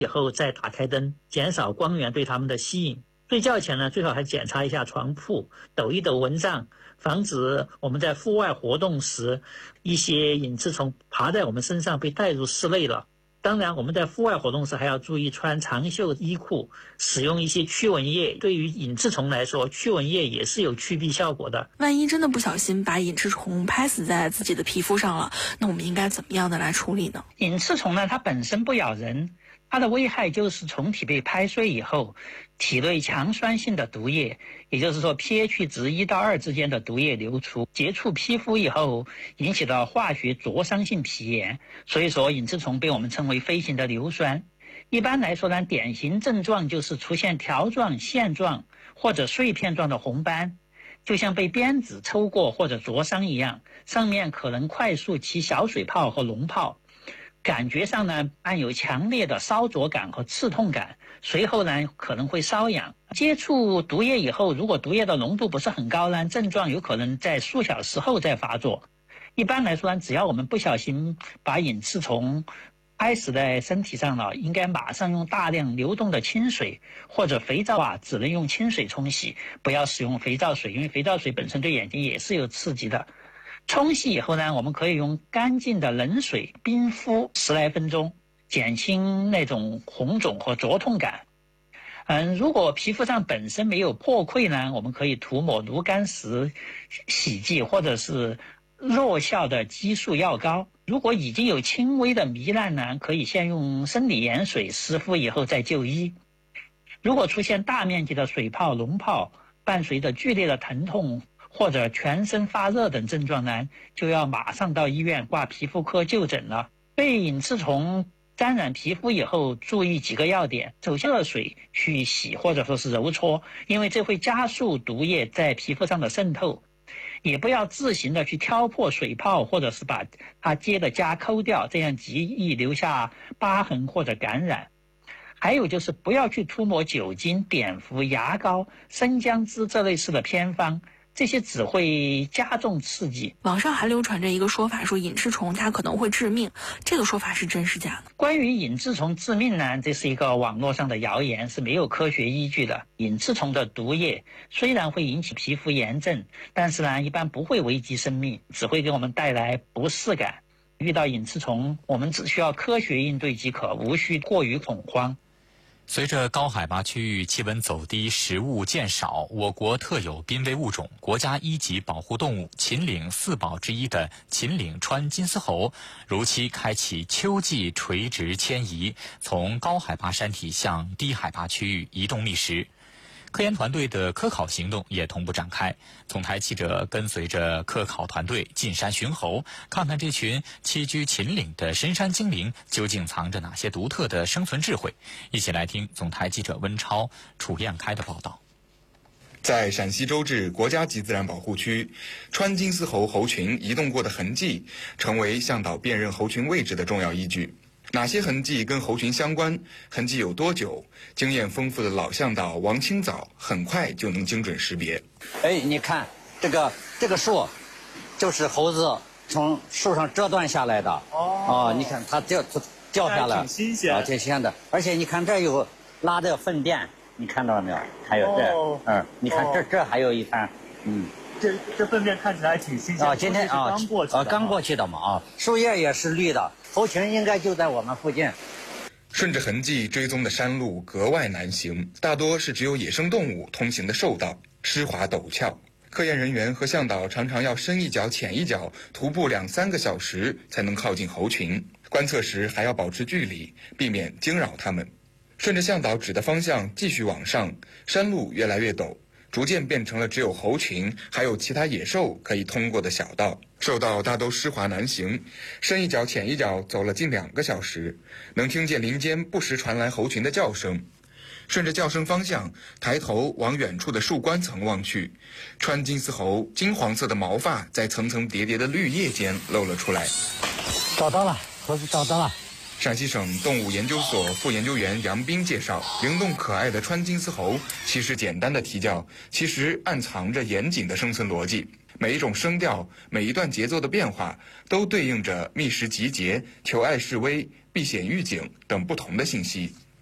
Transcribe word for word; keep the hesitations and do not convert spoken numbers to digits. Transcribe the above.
以后再打开灯，减少光源对它们的吸引。睡觉前呢，最好还检查一下床铺，抖一抖蚊帐，防止我们在户外活动时一些隐翅虫爬在我们身上被带入室内了。当然，我们在户外活动时还要注意穿长袖衣裤，使用一些驱蚊液。对于隐翅虫来说，驱蚊液也是有驱避效果的。 万一真的不小心把隐翅虫拍死在自己的皮肤上了，那我们应该怎么样的来处理呢？ 隐翅虫呢，它本身不咬人，它的危害就是虫体被拍碎以后，体内强酸性的毒液，也就是说 pH 值一到二之间的毒液流出，接触皮肤以后引起的化学灼伤性皮炎。所以说隐翅虫被我们称为飞行的硫酸。一般来说呢，典型症状就是出现条状、线状或者碎片状的红斑，就像被鞭子抽过或者灼伤一样，上面可能快速起小水泡和脓泡。感觉上呢，伴有强烈的烧灼感和刺痛感，随后呢可能会瘙痒。接触毒液以后，如果毒液的浓度不是很高呢，症状有可能在数小时后再发作。一般来说呢，只要我们不小心把隐翅虫拍死在身体上了，应该马上用大量流动的清水或者肥皂啊，只能用清水冲洗，不要使用肥皂水，因为肥皂水本身对眼睛也是有刺激的。冲洗以后呢，我们可以用干净的冷水冰敷十来分钟，减轻那种红肿和灼痛感。嗯，如果皮肤上本身没有破溃呢，我们可以涂抹炉甘石洗剂或者是弱效的激素药膏。如果已经有轻微的糜烂呢，可以先用生理盐水湿敷以后再就医。如果出现大面积的水泡、脓泡，伴随着剧烈的疼痛或者全身发热等症状呢，就要马上到医院挂皮肤科就诊了。被隐翅虫沾染皮肤以后，注意几个要点：首先热水去洗或者说是揉搓，因为这会加速毒液在皮肤上的渗透。也不要自行的去挑破水泡，或者是把它接的痂抠掉，这样极易留下疤痕或者感染。还有就是不要去涂抹酒精、碘伏、牙膏、生姜汁这类似的偏方，这些只会加重刺激。 网上还流传着一个说法，说隐翅虫它可能会致命，这个说法是真是假的？ 关于隐翅虫致命呢，这是一个网络上的谣言，是没有科学依据的。隐翅虫的毒液虽然会引起皮肤炎症，但是呢，一般不会危及生命，只会给我们带来不适感。遇到隐翅虫，我们只需要科学应对即可，无需过于恐慌。 随着高海拔区域气温走低，食物渐少，我国特有濒危物种、国家一级保护动物秦岭四宝之一的秦岭川金丝猴，如期开启秋季垂直迁移，从高海拔山体向低海拔区域移动觅食。科研团队的科考行动也同步展开。总台记者跟随着科考团队进山寻猴，看看这群栖居秦岭的深山精灵究竟藏着哪些独特的生存智慧。一起来听总台记者温超、楚燕开的报道。 在陕西周至国家级自然保护区，川金丝猴猴群移动过的痕迹，成为向导辨认猴群位置的重要依据。哪些痕迹跟猴群相关？痕迹有多久？经验丰富的老向导王清早很快就能精准识别。 哎，你看这个这个树，就是猴子从树上折断下来的。哦，哦你看它掉掉下来， 挺新鲜啊，挺新鲜的。而且你看这有拉的粪便，你看到了没有？还有这，哦、嗯，你看这这还有一滩，嗯。 这这粪便看起来挺新鲜啊！今天啊， 刚过去的啊，刚过去的嘛啊，树叶也是绿的，猴群应该就在我们附近。 顺着痕迹追踪的山路格外难行，大多是只有野生动物通行的兽道，湿滑陡峭。科研人员和向导常常要深一脚浅一脚，徒步两三个小时才能靠近猴群。观测时还要保持距离，避免惊扰它们。顺着向导指的方向继续往上，山路越来越陡。逐渐变成了只有猴群还有其他野兽可以通过的小道，兽道大都湿滑难行，深一脚浅一脚走了近两个小时，能听见林间不时传来猴群的叫声。顺着叫声方向，抬头往远处的树冠层望去，川金丝猴金黄色的毛发在层层叠叠的绿叶间露了出来。 找到了，猴子找到了。 陕西省动物研究所副研究员杨斌介绍，灵动可爱的川金丝猴其实简单的啼叫，其实暗藏着严谨的生存逻辑。每一种声调，每一段节奏的变化，都对应着觅食集结、求爱示威、避险预警等不同的信息。